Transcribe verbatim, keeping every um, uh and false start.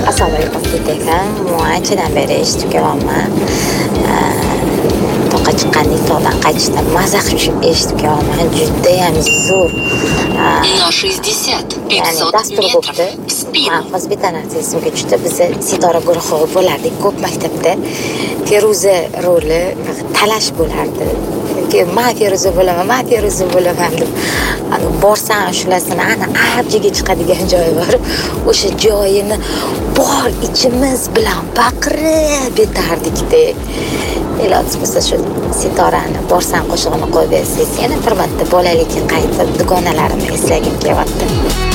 Assalomu alaykum Tetekan. Anchadan beri eshitib kelyapman. To'qa chiqqandan tog'dan qaytishda maza qilib eshitib kelyapman. Judayam zo'r. На шестьдесят Ya'ni пятьсот dastur метров bo'libdi. в спину. Men hozir bitta narsa esimga tushdi. Biz Sitora guruhi bo'lardik ko'p maktabda. Feruza roli talash bo'lardi. Men Feruza bo'laman, men Feruza bo'laman deb. Ani borsam shulasini ana arjiga chiqadigan joyi bor. O'sha joyini bor ichimiz bilan baqirib yetardik-da. Iloji bo'lsa shu Sitorani borsam qo'shig'ini qo'yib bersangiz, yana bir marta bolalikka qaytib dugonalarimni eslagim kelyapti.